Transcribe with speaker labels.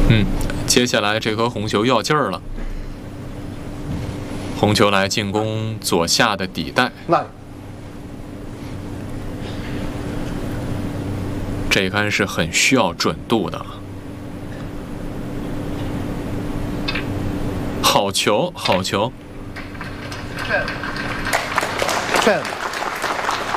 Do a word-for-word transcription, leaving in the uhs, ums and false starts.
Speaker 1: 嗯，接下来这颗红球要劲儿了。红球来进攻左下的底带。
Speaker 2: 来，
Speaker 1: 这一杆是很需要准度的。好球，好球。
Speaker 2: ten。